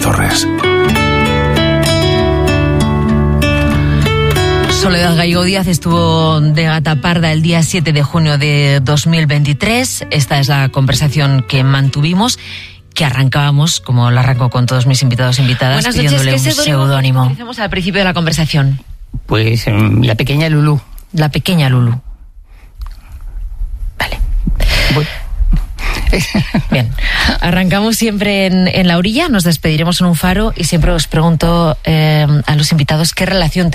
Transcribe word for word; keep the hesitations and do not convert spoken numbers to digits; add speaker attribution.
Speaker 1: Torres.
Speaker 2: Soledad Gallego Díaz estuvo de gata parda el día siete de junio de dos mil veintitrés. Esta es la conversación que mantuvimos, que arrancábamos, como la arranco con todos mis invitados e invitadas,
Speaker 3: Buenas
Speaker 2: pidiéndole
Speaker 3: noches. ¿Qué
Speaker 2: un seudónimo.
Speaker 3: Empecemos al principio de la conversación.
Speaker 4: Pues um, la pequeña Lulú.
Speaker 2: La pequeña Lulú. Vale.
Speaker 4: Voy.
Speaker 2: Bien, arrancamos siempre en, en la orilla, nos despediremos en un faro y siempre os pregunto eh, a los invitados qué relación